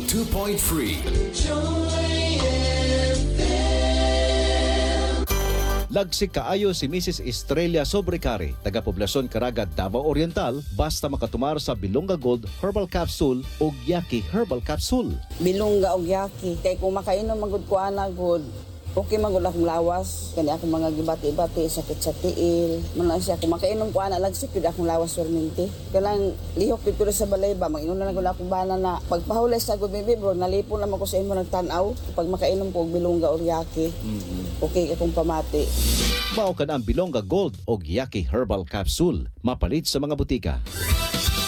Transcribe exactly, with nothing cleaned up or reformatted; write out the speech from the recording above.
two point three. Lagsik kaayo si Missus Estrella Sobrecari, taga-poblasyon Caraga, Davao Oriental, basta makatumar sa Bilonga Gold Herbal Capsule o Yaki Herbal Capsule. Bilungga og yaki kay kung makainom magud ko ana gud okay magud akong lawas kani akong mga gibati-bati sakit sa tiil man siya kung makainom ko ana lagsik gud akong lawas perminti kanang lihok pito sa balay ba manginom na lang gud akong bana na pagpahulay sa gud bibi bro nalipon na ko sa imo nagtan-aw pag makainom ko og bilungga or yaki mm-hmm. Okay akong pamati. Mao kan ang Bilonga Gold o Yaki Herbal Capsule mapalit sa mga butika.